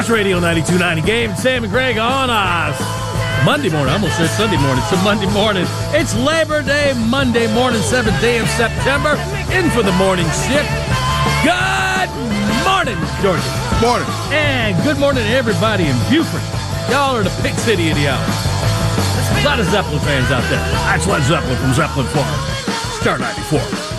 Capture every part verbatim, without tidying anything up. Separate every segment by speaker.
Speaker 1: Sports Radio ninety-two point nine Game. Sam and Greg on us. Monday morning. I almost said Sunday morning. It's a Monday morning. It's Labor Day, Monday morning, seventh day of September. In for the morning shift. Good morning, Georgia.
Speaker 2: Morning.
Speaker 1: And good morning to everybody in Buford. Y'all are the pick city of the hour. There's a lot of Zeppelin fans out there. That's Led Zeppelin from Zeppelin Farm. Star ninety-four.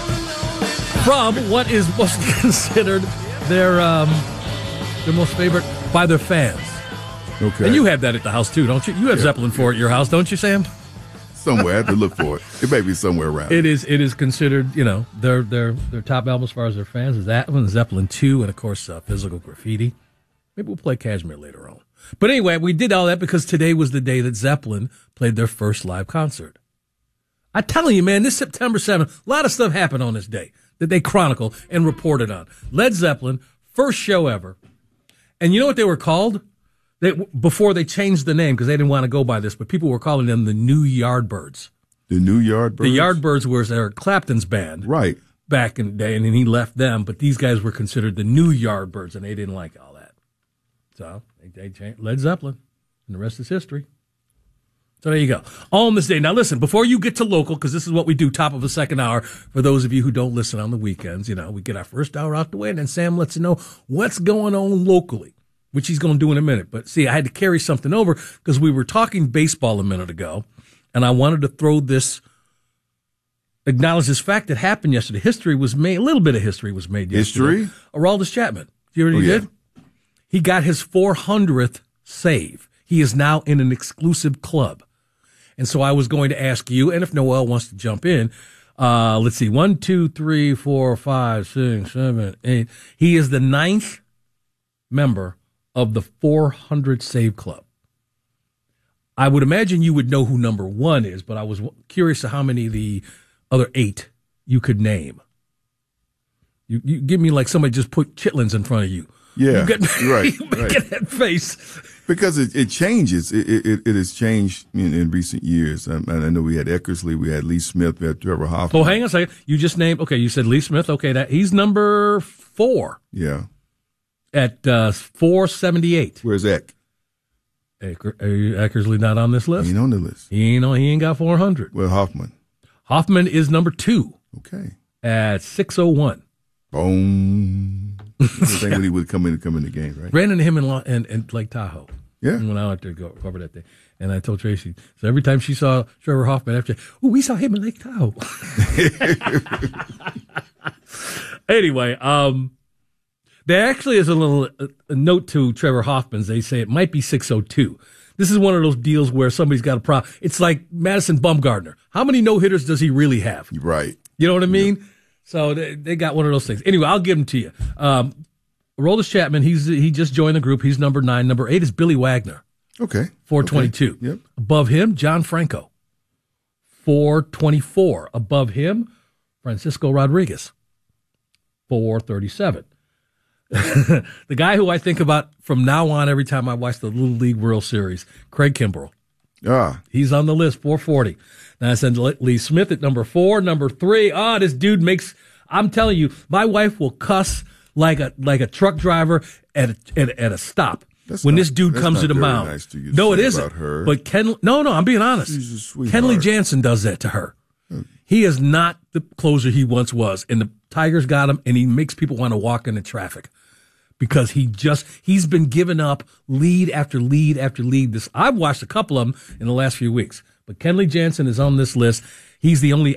Speaker 1: From what is most considered their um, their most favorite by their fans.
Speaker 2: Okay.
Speaker 1: And you have that at the house, too, don't you? You have yeah, Zeppelin four yeah. at your house, don't you, Sam?
Speaker 2: Somewhere. I have to look for it. It may be somewhere around.
Speaker 1: It is It is considered, you know, their their their top album as far as their fans is that one, Zeppelin two, and, of course, uh, Physical Graffiti. Maybe we'll play Kashmir later on. But anyway, we did all that because today was the day that Zeppelin played their first live concert. I'm telling you, man, this September seventh, a lot of stuff happened on this day that they chronicled and reported on. Led Zeppelin, first show ever. And you know what they were called? They, before they changed the name, because they didn't want to go by this, but people were calling them the New Yardbirds.
Speaker 2: The New Yardbirds?
Speaker 1: The Yardbirds was Eric Clapton's band.
Speaker 2: Right.
Speaker 1: Back in the day, and then he left them, but these guys were considered the New Yardbirds, and they didn't like all that. So they, they changed Led Zeppelin, and the rest is history. So there you go. On this day. Now listen, before you get to local, because this is what we do, top of the second hour, for those of you who don't listen on the weekends, you know, we get our first hour out the way, and then Sam lets you know what's going on locally, which he's going to do in a minute. But see, I had to carry something over because we were talking baseball a minute ago, and I wanted to throw this, acknowledge this fact that happened yesterday. History was made, a little bit of history was made yesterday. History? Aroldis Chapman. Do you hear what he oh, yeah. did? He got his four hundredth save. He is now in an exclusive club. And so I was going to ask you, and if Noel wants to jump in, uh, let's see, one, two, three, four, five, six, seven, eight. He is the ninth member of the four hundred save club. I would imagine you would know who number one is, but I was curious to how many of the other eight you could name. You, you give me like somebody just put chitlins in front of you.
Speaker 2: Yeah,
Speaker 1: you get,
Speaker 2: right.
Speaker 1: you
Speaker 2: right.
Speaker 1: Get that face. Because
Speaker 2: it, it changes. It, it it has changed in, in recent years. I, I know we had Eckersley, we had Lee Smith, we had Trevor Hoffman.
Speaker 1: Oh, hang on a second. You just named, okay, you said Lee Smith. Okay, that he's number four.
Speaker 2: Yeah.
Speaker 1: At uh, four seventy-eight.
Speaker 2: Where's Eck?
Speaker 1: Ecker, Eckersley not on this list?
Speaker 2: He ain't on the list.
Speaker 1: He ain't, on, he ain't got four hundred.
Speaker 2: Well, Hoffman.
Speaker 1: Hoffman is number two.
Speaker 2: Okay.
Speaker 1: At six oh one.
Speaker 2: Boom. I think when he would come in come in the game, right?
Speaker 1: Ran into him in, in, in Lake Tahoe.
Speaker 2: Yeah.
Speaker 1: When I went to go cover that day. And I told Tracy, so every time she saw Trevor Hoffman after, oh, we saw him in Lake Tahoe. Anyway, um, there actually is a little a, a note to Trevor Hoffman's. They say it might be six oh two. This is one of those deals where somebody's got a problem. It's like Madison Bumgarner. How many no-hitters does he really have?
Speaker 2: Right.
Speaker 1: You know what I mean? Yep. So they, they got one of those things. Anyway, I'll give them to you. Um, Aroldis Chapman, he's he just joined the group. He's number nine. Number eight is Billy Wagner.
Speaker 2: Okay.
Speaker 1: four twenty-two.
Speaker 2: Okay. Yep.
Speaker 1: Above him, John Franco. four twenty-four. Above him, Francisco Rodriguez. four thirty-seven. The guy who I think about from now on every time I watch the Little League World Series, Craig Kimbrell.
Speaker 2: Ah.
Speaker 1: He's on the list, four forty. Now I said Lee Smith at number four. Number three, ah, oh, this dude makes, I'm telling you, my wife will cuss like a like a truck driver at a, at, a, at a stop that's when not, this dude comes to the mound.
Speaker 2: Nice to
Speaker 1: no, it isn't.
Speaker 2: Her.
Speaker 1: But Ken, no, no, I'm being honest. Kenley Jansen does that to her. Hmm. He is not the closer he once was, and the Tigers got him, and he makes people want to walk into traffic because he just he's been giving up lead after lead after lead. This I've watched a couple of them in the last few weeks, but Kenley Jansen is on this list. He's the only